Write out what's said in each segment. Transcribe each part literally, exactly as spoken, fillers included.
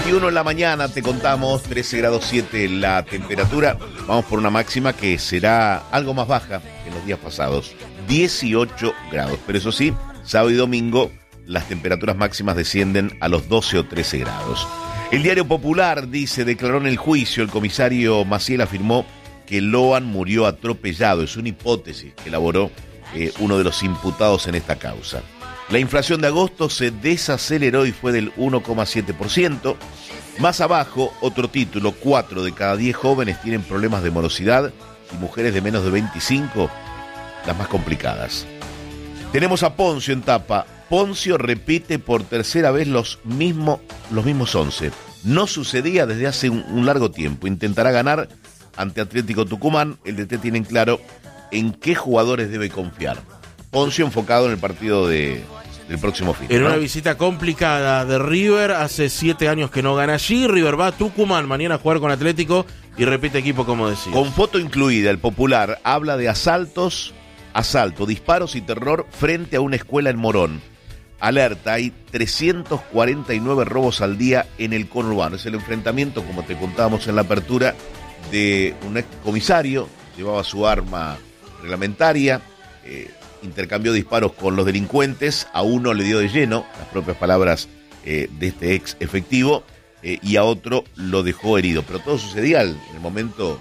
veintiuno en la mañana, te contamos, trece grados siete la temperatura. Vamos por una máxima que será algo más baja que en los días pasados, dieciocho grados. Pero eso sí, sábado y domingo las temperaturas máximas descienden a los doce o trece grados. El Diario Popular dice, declaró en el juicio, el comisario Maciel afirmó que Loan murió atropellado. Es una hipótesis que elaboró eh, uno de los imputados en esta causa. La inflación de agosto se desaceleró y fue del uno coma siete por ciento. Más abajo, otro título, cuatro de cada diez jóvenes tienen problemas de morosidad y mujeres de menos de veinticinco, las más complicadas. Tenemos a Poncio en tapa. Poncio repite por tercera vez los, mismo, los mismos once. No sucedía desde hace un, un largo tiempo. Intentará ganar ante Atlético Tucumán. El D T tiene en claro en qué jugadores debe confiar. Poncio enfocado en el partido de, del próximo fin. En ¿no? una visita complicada de River, hace siete años que no gana allí. River va a Tucumán mañana a jugar con Atlético y repite equipo, como decía. Con foto incluida, el Popular habla de asaltos, asalto, disparos y terror frente a una escuela en Morón. Alerta, hay trescientos cuarenta y nueve robos al día en el conurbano. Es el enfrentamiento, como te contábamos en la apertura, de un ex comisario, llevaba su arma reglamentaria, eh, intercambió disparos con los delincuentes, a uno le dio de lleno, las propias palabras eh, de este ex efectivo, eh, y a otro lo dejó herido. Pero todo sucedía en el momento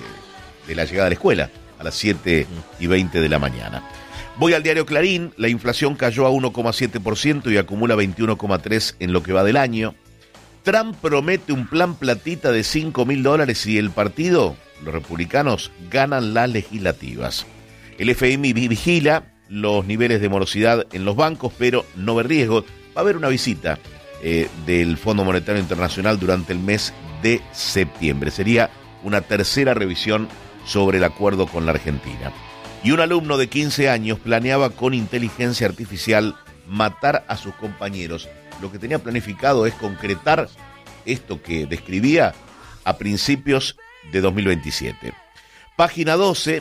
de, de la llegada a la escuela, a las siete y veinte de la mañana. Voy al diario Clarín, la inflación cayó a uno coma siete por ciento y acumula veintiuno coma tres por ciento en lo que va del año. Trump promete un plan platita de cinco mil dólares y el partido, los republicanos, ganan las legislativas. El F M I vigila los niveles de morosidad en los bancos, pero no ve riesgo. Va a haber una visita eh, del Fondo Monetario Internacional durante el mes de septiembre. Sería una tercera revisión sobre el acuerdo con la Argentina. Y un alumno de quince años planeaba con inteligencia artificial matar a sus compañeros. Lo que tenía planificado es concretar esto que describía a principios de dos mil veintisiete. Página doce,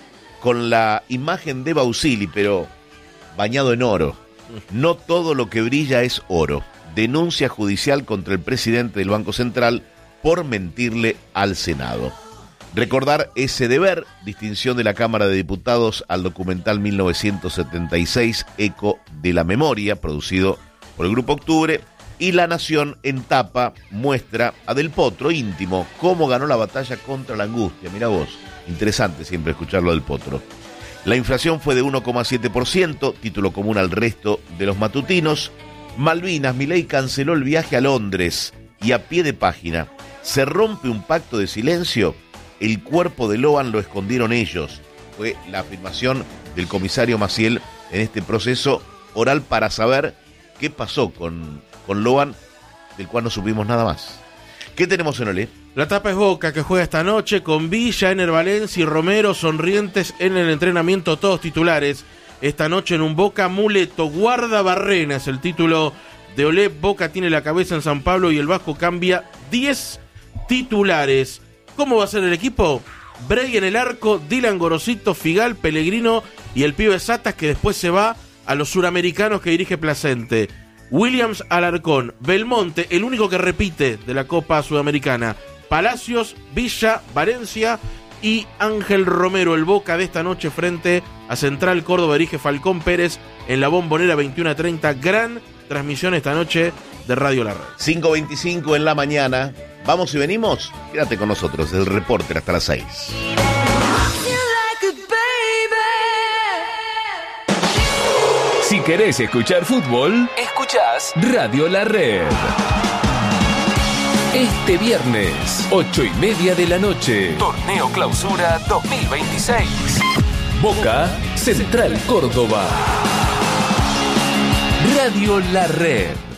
con la imagen de Bausili, pero bañado en oro. No todo lo que brilla es oro. Denuncia judicial contra el presidente del Banco Central por mentirle al Senado. Recordar ese deber, distinción de la Cámara de Diputados al documental mil novecientos setenta y seis, Eco de la Memoria, producido por el Grupo Octubre, y La Nación en tapa muestra a Del Potro, íntimo, cómo ganó la batalla contra la angustia. Mirá vos, interesante siempre escucharlo del Potro. La inflación fue de uno coma siete por ciento, título común al resto de los matutinos. Malvinas, Milei canceló el viaje a Londres y a pie de página, se rompe un pacto de silencio, el cuerpo de Loan lo escondieron ellos. Fue la afirmación del comisario Maciel en este proceso oral para saber qué pasó con, con Loan, del cual no supimos nada más. ¿Qué tenemos en Olé? La tapa es Boca, que juega esta noche con Villa, Ener Valencia y Romero, sonrientes en el entrenamiento, todos titulares. Esta noche en un Boca Muleto, guarda Barrena, es el título de Olé. Boca tiene la cabeza en San Pablo y el Vasco cambia diez titulares. ¿Cómo va a ser el equipo? Bray en el arco, Dylan Gorosito, Figal, Pellegrino y el pibe Satas, que después se va a los suramericanos que dirige Placente. Williams, Alarcón, Belmonte, el único que repite de la Copa Sudamericana. Palacios, Villa, Valencia y Ángel Romero, el Boca de esta noche frente a Central Córdoba, dirige Falcón Pérez en la Bombonera, veintiuno a treinta. Gran transmisión esta noche de Radio La Red. cinco veinticinco en la mañana. ¿Vamos y venimos? Quédate con nosotros, el Reporter hasta las seis. Si querés escuchar fútbol, escuchás Radio La Red. Este viernes, ocho y media de la noche, Torneo Clausura dos mil veintiséis. Boca, Central Córdoba. Radio La Red.